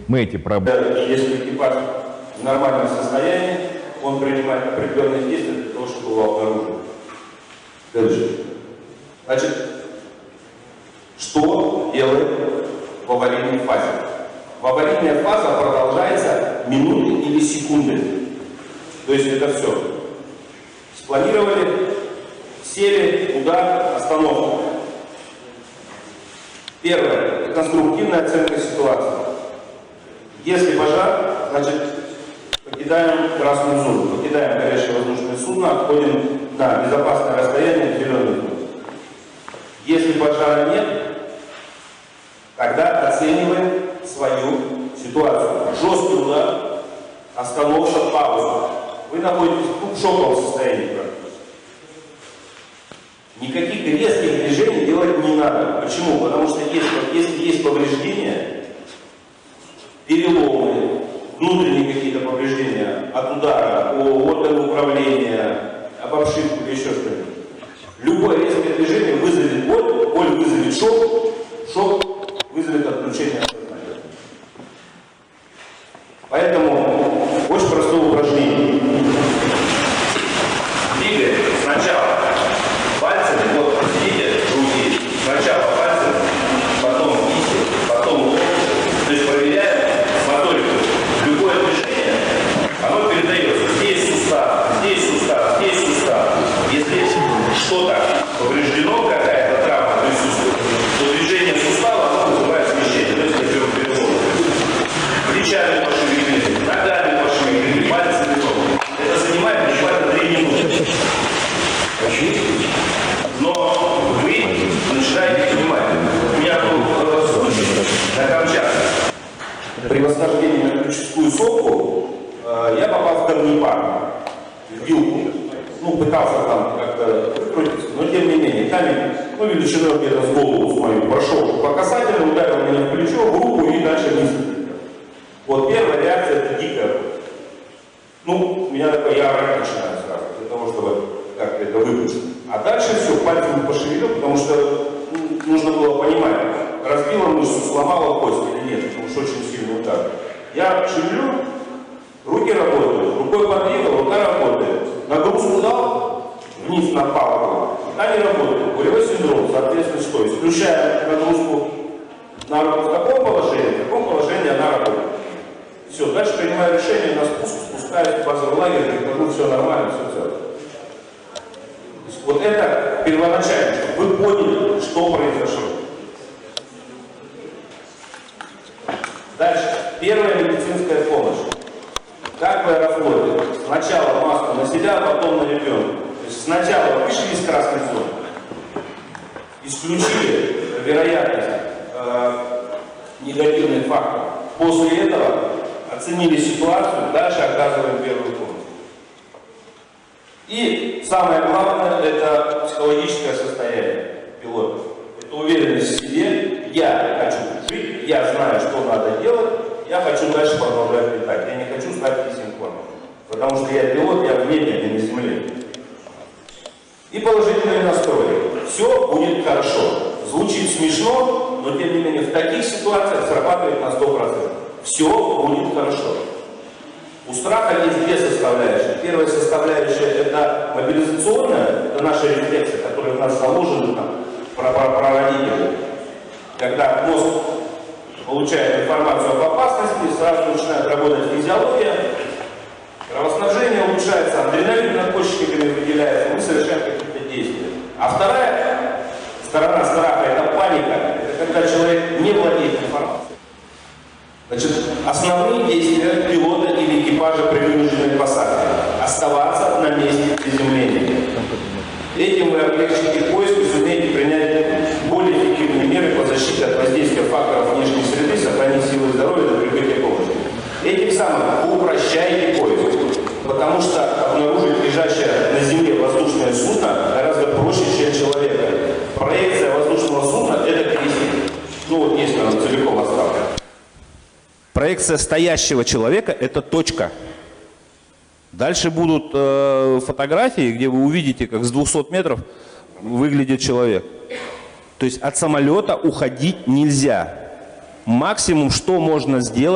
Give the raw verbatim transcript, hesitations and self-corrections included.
Мы эти проблемы. Если экипаж в нормальном состоянии, он принимает определенные действия для того, чтобы его обнаружить. Дальше. Значит, что делает в аварийной фазе? В аварийная фаза продолжается минуты или секунды. То есть это все. Спланировали, сели, удар, остановка. Первое. Конструктивная оценка ситуации. Если пожар, значит, покидаем красную зону, покидаем горящее воздушное судно, отходим на безопасное расстояние в зеленую зону. Если пожара нет, тогда оцениваем свою ситуацию. Жесткий удар, остановка, пауза. Вы находитесь в шоковом состоянии практически. Никаких резких движений делать не надо. Почему? Потому что если, если есть повреждения, переломы, внутренние какие-то повреждения от удара, о органы управления, об обшивку или еще что-нибудь, любое резкое движение вызовет боль, боль вызовет шок, шок вызовет отключение сознания. Поэтому очень простое упражнение. Двигаем сначала пальцами, вот видите, руки, сначала пальцами, потом кисти, потом локти. То есть проверяем моторику. Любое движение, оно передается. Здесь сустав, здесь сустав, здесь сустав. Если что-то повреждено, какая-то травма присутствует, то движение сустава, оно вызывает смещение. То есть берем перелом. Плечами пошевелили, ногами пошевелили, пальцами тоже. Это занимает буквально три минуты. Но вы начинаете понимать. У меня был случай на Камчатке. При восхождении на ключевую сопку э, я попал в камнепад, в вилку. Ну, пытался там как-то выкрутиться, но тем не менее, камень, ну, величиной где-то с голову с мою прошел по касательной, ударил меня в плечо, в руку и дальше вниз. Вот первая реакция — это дикая. Ну, у меня такое, я орать начинаю сразу, для того, чтобы как-то это выпустить. А дальше все, пальцем пошевелил, потому что ну, нужно было понимать, разбила мышцу, сломала кость или нет, потому что очень сильный удар. Я шевелю, руки работают, рукой подвигал, рука работает. Нагрузку дал, вниз на палку, она не работает. Болевой синдром, соответственно, что? Исключая нагрузку на руку в таком положении, в таком положении она работает. Все, дальше принимаю решение на спуск, спускаюсь в базовый лагерь, прихожу, все нормально, все целое. Вот это первоначально, чтобы вы поняли, что произошло. Дальше. Первая медицинская помощь. Как в аэрофлоте. Сначала маску на себя, потом на ребенка. То есть сначала вышли из красной зоны, исключили вероятность э, негативных факторов. После этого оценили ситуацию, дальше оказываем первую помощь. И самое главное — это психологическое состояние пилота. Это уверенность в себе. Я хочу жить, я знаю, что надо делать, я хочу дальше продолжать летать. Я не хочу стать синхроном. Потому что я пилот, я в небе, а не на земле. И положительный настрой. Все будет хорошо. Звучит смешно, но тем не менее в таких ситуациях срабатывает на сто процентов. Все будет хорошо. У страха есть две составляющие. Первая составляющая — это мобилизационная, это наша рефлексы, которые в нас заложены там, про, про, про родителей. Когда мозг получает информацию об опасности, сразу начинает работать физиология, кровоснабжение улучшается, адреналин надпочечниками выделяется, мы совершаем какие-то действия. А вторая сторона страха — это паника, это когда человек не владеет информацией. Значит, основные действия пилота или экипажа при вынужденной посадке — оставаться на месте приземления. Этим вы облегчите поиск и сумеете принять более эффективные меры по защите от воздействия факторов внешней среды, сохранить силы здоровья до прибытия помощи. Этим самым вы упрощаете поиск, потому что обнаружить лежащее на земле воздушное судно гораздо проще, чем человека. Проекция воздушного судна — это крестик. Ну вот если он целиком оставлен. Проекция стоящего человека — это точка. Дальше будут э, фотографии, где вы увидите, как с двухсот метров выглядит человек. То есть от самолета уходить нельзя. Максимум, что можно сделать,